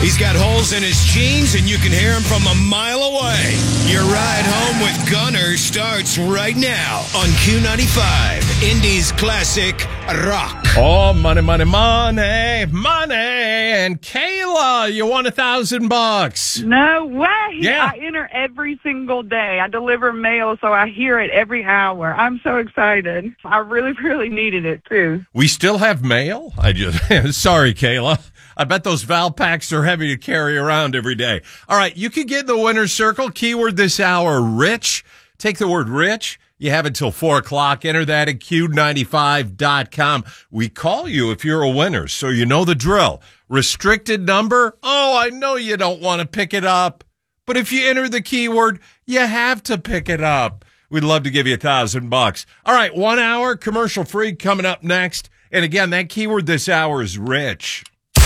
He's got holes in his jeans, and you can hear him from a mile away. Your ride home with Gunner starts right now on Q95, Indy's classic rock. Oh, money, money, money, money. And Kayla, you won $1,000. No way. Yeah. I enter every single day. I deliver mail, so I hear it every hour. I'm so excited. I really, really needed it, too. We still have mail? Sorry, Kayla. I bet those Val packs are heavy to carry around every day. All right, you can get in the winner's circle. Keyword this hour, rich. Take the word rich. You have until 4 o'clock. Enter that at Q95.com. We call you if you're a winner, so you know the drill. Restricted number? Oh, I know you don't want to pick it up. But if you enter the keyword, you have to pick it up. We'd love to give you $1,000. All right, 1 hour, commercial free coming up next. And again, that keyword this hour is rich.